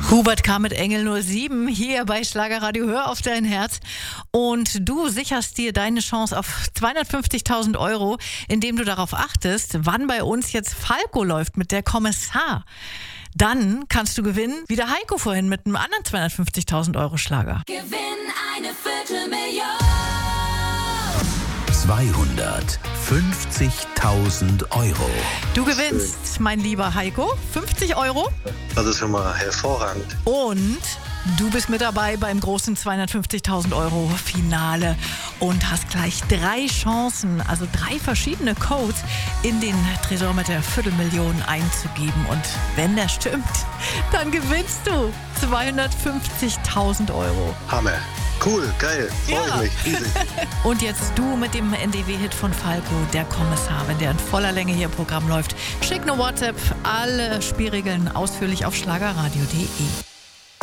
Hubert K. mit Engel 07 hier bei Schlagerradio. Hör auf dein Herz. Und du sicherst dir deine Chance auf 250.000 Euro, indem du darauf achtest, wann bei uns jetzt Falco läuft mit der Kommissar. Dann kannst du gewinnen, wie der Heiko vorhin mit einem anderen 250.000 Euro Schlager. Gewinn eine Viertelmillion. 250.000 Euro. Du gewinnst, mein lieber Heiko, 50 Euro. Das ist schon mal hervorragend. Und du bist mit dabei beim großen 250.000 Euro Finale und hast gleich 3 Chancen, also 3 verschiedene Codes in den Tresor mit der Viertelmillion einzugeben. Und wenn der stimmt, dann gewinnst du 250.000 Euro. Hammer. Cool, geil, freue ich mich. Easy. Und jetzt du mit dem NDW-Hit von Falco, der Kommissar, wenn der in voller Länge hier im Programm läuft. Schick eine WhatsApp, alle Spielregeln ausführlich auf schlagerradio.de.